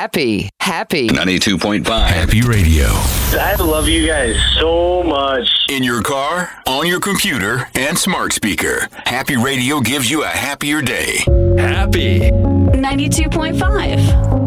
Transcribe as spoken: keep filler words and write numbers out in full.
Happy. Happy. ninety-two point five. Happy Radio. I love you guys so much. In your car, on your computer, and smart speaker. Happy Radio gives you a happier day. Happy. ninety-two point five.